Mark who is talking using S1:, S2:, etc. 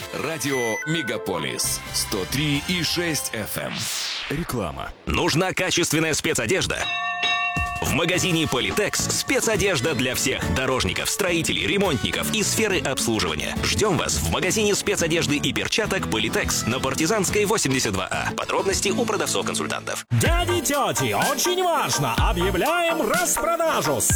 S1: Радио Мегаполис 103,6 FM. Реклама.
S2: Нужна качественная спецодежда? В магазине Политекс спецодежда для всех дорожников, строителей, ремонтников и сферы обслуживания. Ждем вас в магазине спецодежды и перчаток Политекс на Партизанской 82А. Подробности у продавцов-консультантов.
S3: Дяди, тети, очень важно! Объявляем распродажу!